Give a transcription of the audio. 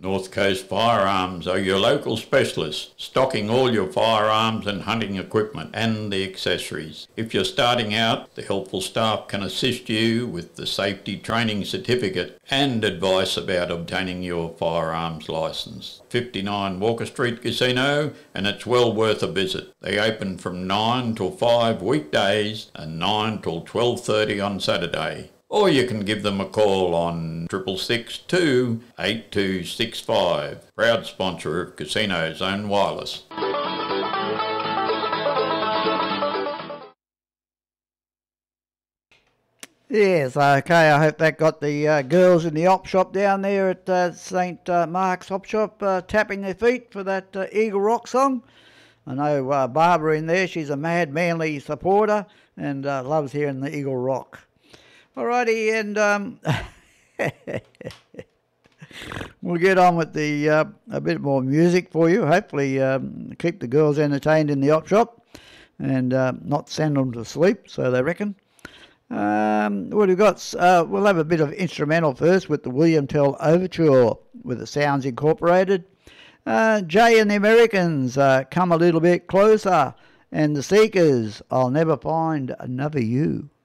North Coast Firearms are your local specialists, stocking all your firearms and hunting equipment and the accessories. If you're starting out, the helpful staff can assist you with the safety training certificate and advice about obtaining your firearms licence. 59 Walker Street Casino, and it's well worth a visit. They open from 9 till 5 weekdays and 9 till 12:30 on Saturday. Or you can give them a call on 662 8265. Proud sponsor of Casino Zone Wireless. Yes, okay, I hope that got the girls in the op shop down there at St Mark's Op Shop tapping their feet for that Eagle Rock song. I know Barbara in there, she's a Mad Manly supporter and loves hearing the Eagle Rock. Alrighty, and we'll get on with the a bit more music for you. Hopefully keep the girls entertained in the op shop and not send them to sleep, so they reckon. What we've got, we'll have a bit of instrumental first with the William Tell Overture with the Sounds Incorporated. Jay and the Americans, Come a Little Bit Closer, and the Seekers, I'll Never Find Another You.